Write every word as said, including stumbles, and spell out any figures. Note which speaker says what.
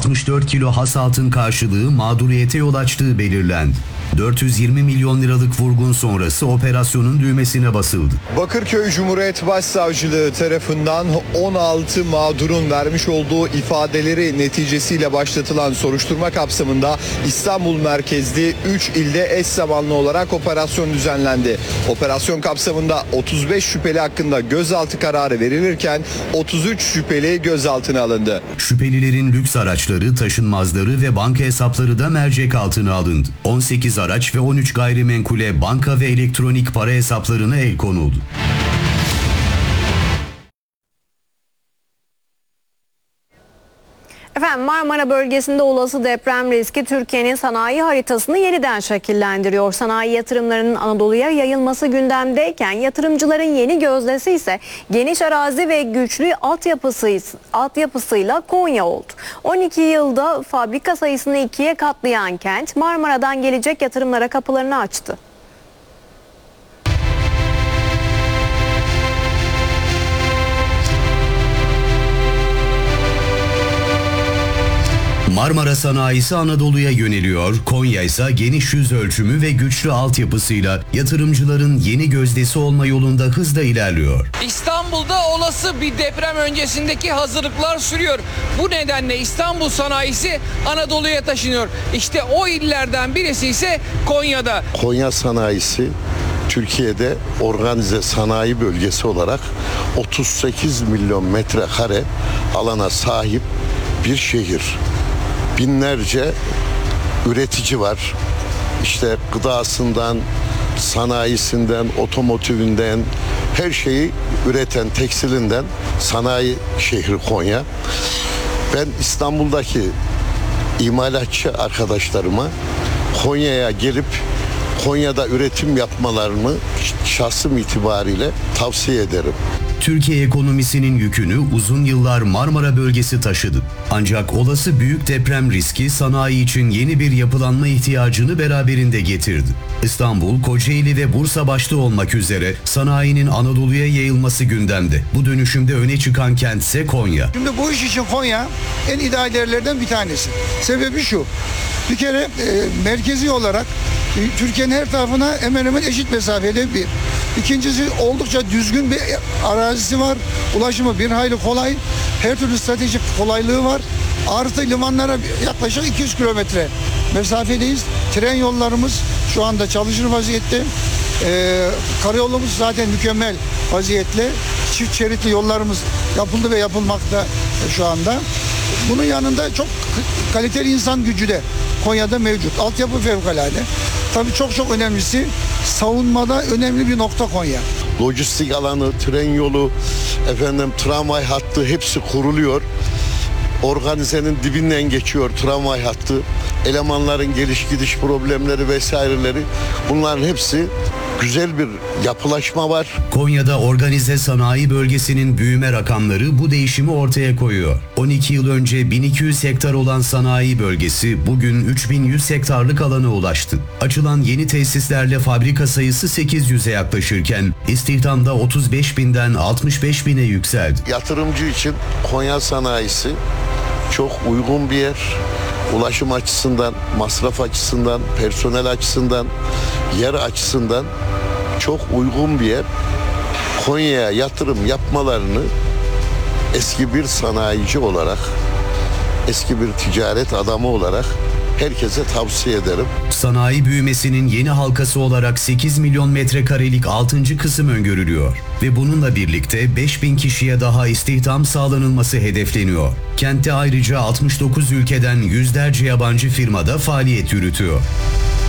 Speaker 1: altmış dört kilo has altın karşılığı mağduriyete yol açtığı belirlendi. dört yüz yirmi milyon liralık vurgun sonrası operasyonun düğmesine basıldı.
Speaker 2: Bakırköy Cumhuriyet Başsavcılığı tarafından on altı mağdurun vermiş olduğu ifadeleri neticesiyle başlatılan soruşturma kapsamında İstanbul merkezli üç ilde eş zamanlı olarak operasyon düzenlendi. Operasyon kapsamında otuz beş şüpheli hakkında gözaltı kararı verilirken otuz üç şüpheli gözaltına alındı.
Speaker 1: Şüphelilerin lüks araçları, taşınmazları ve banka hesapları da mercek altına alındı. on sekiz araç ve on üç gayrimenkule, banka ve elektronik para hesaplarına el konuldu.
Speaker 3: Efendim, Marmara bölgesinde olası deprem riski Türkiye'nin sanayi haritasını yeniden şekillendiriyor. Sanayi yatırımlarının Anadolu'ya yayılması gündemdeyken yatırımcıların yeni gözdesi ise geniş arazi ve güçlü altyapısı, altyapısıyla Konya oldu. on iki yılda fabrika sayısını ikiye katlayan kent Marmara'dan gelecek yatırımlara kapılarını açtı.
Speaker 1: Marmara sanayisi Anadolu'ya yöneliyor, Konya ise geniş yüz ölçümü ve güçlü altyapısıyla yatırımcıların yeni gözdesi olma yolunda hızla ilerliyor.
Speaker 4: İstanbul'da olası bir deprem öncesindeki hazırlıklar sürüyor. Bu nedenle İstanbul sanayisi Anadolu'ya taşınıyor. İşte o illerden birisi ise Konya'da.
Speaker 5: Konya sanayisi Türkiye'de organize sanayi bölgesi olarak otuz sekiz milyon metrekare alana sahip bir şehir. Binlerce üretici var. İşte gıdasından, sanayisinden, otomotivinden, her şeyi üreten, tekstilinden sanayi şehri Konya. Ben İstanbul'daki imalatçı arkadaşlarıma Konya'ya gelip Konya'da üretim yapmalarını şahsım itibariyle tavsiye ederim.
Speaker 1: Türkiye ekonomisinin yükünü uzun yıllar Marmara bölgesi taşıdı. Ancak olası büyük deprem riski sanayi için yeni bir yapılanma ihtiyacını beraberinde getirdi. İstanbul, Kocaeli ve Bursa başta olmak üzere sanayinin Anadolu'ya yayılması gündemde. Bu dönüşümde öne çıkan kent ise Konya.
Speaker 6: Şimdi bu iş için Konya en ideal yerlerden bir tanesi. Sebebi şu, bir kere e, merkezi olarak e, Türkiye'nin her tarafına hemen hemen eşit mesafede bir. İkincisi oldukça düzgün bir arazisi var. Ulaşımı bir hayli kolay. Her türlü stratejik kolaylığı var. Artı limanlara yaklaşık iki yüz kilometre mesafedeyiz. Tren yollarımız şu anda çalışır vaziyette. Ee, karayolumuz zaten mükemmel vaziyette. Çift şeritli yollarımız yapıldı ve yapılmakta şu anda. Bunun yanında çok kaliteli insan gücü de Konya'da mevcut. Altyapı fevkalade. Tabii çok çok önemlisi savunmada önemli bir nokta Konya.
Speaker 5: Lojistik alanı, tren yolu, efendim tramvay hattı hepsi kuruluyor. Organizenin dibinden geçiyor tramvay hattı. Elemanların geliş gidiş problemleri vesaireleri, bunların hepsi güzel bir yapılaşma var.
Speaker 1: Konya'da organize sanayi bölgesinin büyüme rakamları bu değişimi ortaya koyuyor. on iki yıl önce bin iki yüz hektar olan sanayi bölgesi bugün üç bin yüz hektarlık alana ulaştı. Açılan yeni tesislerle fabrika sayısı sekiz yüze yaklaşırken istihdamda otuz beş binden altmış beş bine yükseldi.
Speaker 5: Yatırımcı için Konya sanayisi çok uygun bir yer. Ulaşım açısından, masraf açısından, personel açısından, yer açısından çok uygun bir yer. Konya'ya yatırım yapmalarını eski bir sanayici olarak, eski bir ticaret adamı olarak herkese tavsiye ederim.
Speaker 1: Sanayi büyümesinin yeni halkası olarak sekiz milyon metrekarelik altıncı kısım öngörülüyor ve bununla birlikte beş bin kişiye daha istihdam sağlanılması hedefleniyor. Kentte ayrıca altmış dokuz ülkeden yüzlerce yabancı firmada faaliyet yürütüyor.